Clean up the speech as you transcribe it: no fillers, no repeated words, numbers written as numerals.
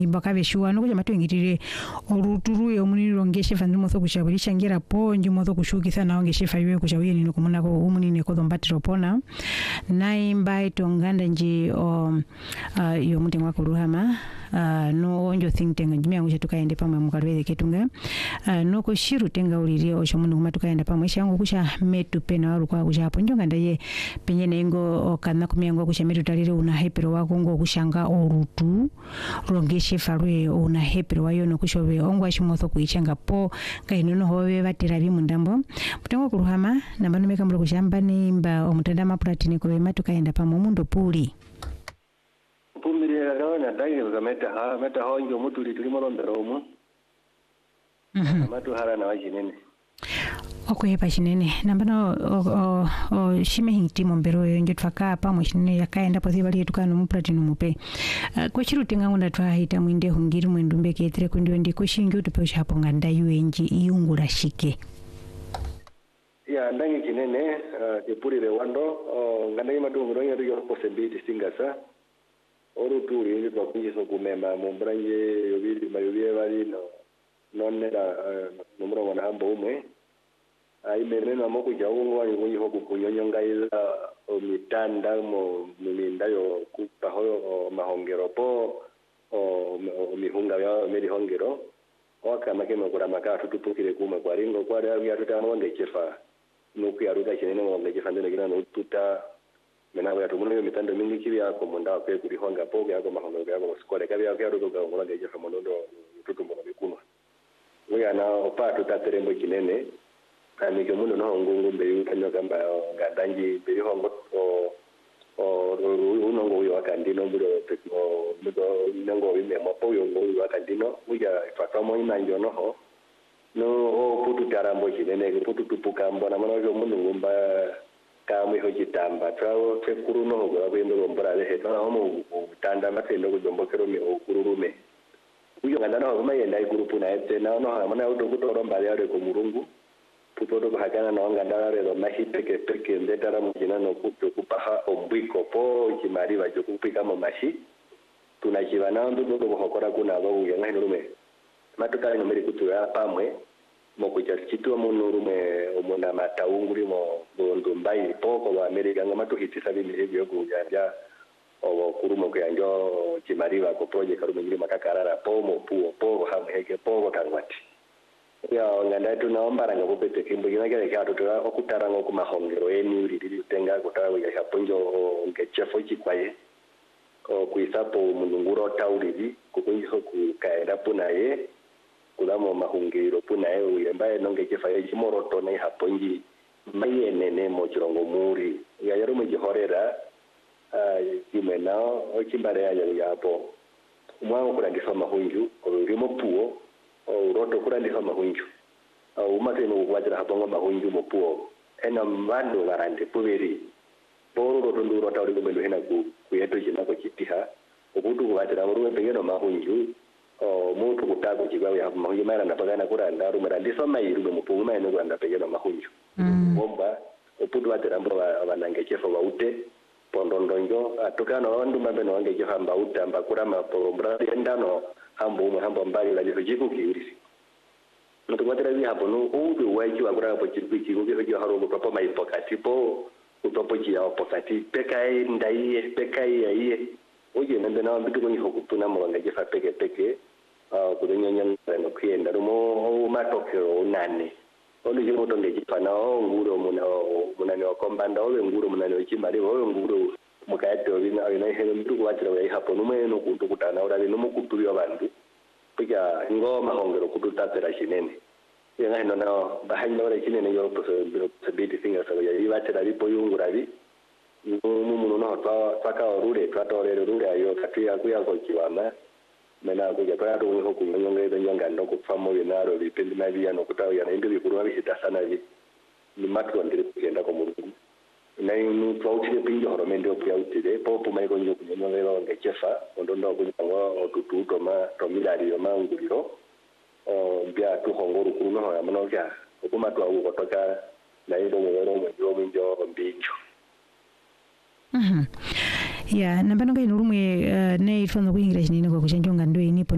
bakabe shuwa no kuja matwengitire oruturu yo muniro ngeshefa ndimotho kushaburisha ngira po ndimotho kushukisa nawo ngeshefa iwe kushabuye nino kumuna ko umunine ko dombatiro pona naimba itonganda nji yo mutengo wako ruhama no onjo think tenga njimya ngusha tukaende pamwe mukalwele ketunga no ko shiru tenga uliri osho mundu kuma tukaenda pamwe shangu kusha metu pena waru kwa kusha hapo njonga ndaye penye nengo kana kumyango kusha metu talire una hepero wako ngo kushanga orutu rongeshe farwe una hepero wayo no kushobe ongwa shimotho kuichenga po kaino no howe batira bimundambo mutengo kuruhama nambano meka mulo kushamba nimba omutanda mapratini ko matukaenda pamwe mundu puli pumirira kaona dange meta honjo mutuli tulimo lombero omu matu harana wajinene okwepa shinene nambano shime hintimo mbero yonjo twaka pamwe shinene yakaenda pozi bali tukano mu platinum mupe ko chirutinga ngunda twahita mwinde hungiri mwendumbe ketre kundio ndiko shingi utupe hapo nganda yuenji iungura shike ya ndangi kinene kepurire wando nganda yimadunguro yari yo possibility singasa oruturi ili twakunjiso kumema mumbranje yobiri mayobie bali nonera numero wana hambo umwe aimerena moko jawo wali ngo kukunyonga ila mitanda mo minda yo kupaho mahongero po mihunga ya meri hongero wakama kema kura makatu tupukire kuma kwa ringo kwa ya tutamo ngechefa nuku ya ruta chenene mo ngechefa ndene kina no tuta mena ya tumuno yo mitando mingi kibi yako munda kwa kuri honga po yako mahongero yako skole kabi yako ruto kwa ngola ngechefa monondo tutumbo bikuma weya na opa tutaterembo kinene ani ke muno no ngungu mbe yutanyo kamba ngadanji be hongo unongo yo akandino mudo inongo ime mapo yo ngo yo akandino uya fatamo inanjo no ho no putu tarambo kinene putu tupuka mbona mana yo muno ngumba kamwe ho kitamba trawo tekuru no go abendo ngombra le heto na mo tanda matendo go jombokero mi okururume uyo ngandana ho mayenda igurupu na ete na no ha mana uto kutoromba yare ko murungu puto bahagana na ngandana re do mahi peke ndetara mujina no kupaha ombwiko po kimari bajo kupika mo mashi tunachibana ndo do hokora kuna abo uya ngahino rume matuka no meri kutura pamwe mo kuja kitu mu rume omona mataunguri mo bondo mbai poko wa America ngamatu hitisa bindi hivyo kujanja o kurumo kyanjo kimari ba ko project rume ngiri makakarara po mo puo po hamheke po tangwati ya nganda tunaomba ranga kupete kimbo kinagere kyato tura okutaranga ku mahongero eni uri tenga kutawe ya haponjo ngechefo chikwaye kuisapo mununguro tauridi kukunjiso kukaenda punaye kulamo mahungiro punaye uyembaye nongechefa yimoroto na haponji mayenene mo chirongo muri ya yarume jihorera kimena ochimbare ya yapo mwangu kurandisa mahunju urimo puo uroto kurandisa mahunju umate no kwajira haponga mahunju mo puo ena mando garante poveri poro roto nduro tawri ko bendo hena ku yeto jina ko kitiha obudu kwajira murume pengeno mahunju mutu kutago kigwa ya mahunju mara napagana kuranda rumerandisa mayiru mo puo mara no kuranda pengeno mahunju bomba opudu kwajira mbo abanange chefa baute pondondonjo atokana wandu mambe no wange chefa mbauta mbakura mapombra endano hambo mbali la jiku kiurisi ndo kwatera bi hapo no udu waji wa kura po chiku ko haro ko mai pokati po utopo ji ya pokati pekai ndai pekai aiye oje nende na mbitu kwenye hokutuna mwanga jefa peke kudonya no kienda rumo matokeo nane oli jimo tonde jifa na nguro muna ne kombanda ole nguro muna ne chimari ole nguro mukaito bina ina helo mbitu kwatera wa hapo no meno kuntu kutana ora no mukuturi abantu pika ngoma hongero kututatera shinene yana hino na bahanya ora kinene yo possibility things so ya ibatera lipo yungurabi mumu no twaka orure twatorere rure ayo katia kuya ko kiwana mena kuja kwa ndo ngo kunyonga ndo nyanga ndo kufamo binaro bipendi mabia no kutawa yana indi bikuru bishita sana bi ni matwa ndire kugenda ko murungu na inu twautire pinjo horomende opya utire popo mai ko nyo kunyonga ndo ngechefa ndo ndo kunyanga otututo ma tomilari yo manguliro bia tu hongoro kuno ha mano kya okuma tu awu kotoka na ndo ngoro mo minjo mbinjo ya nambano ga inurumwe ne ifondo kuingira chinini kwa kuchenjonga ndo inipo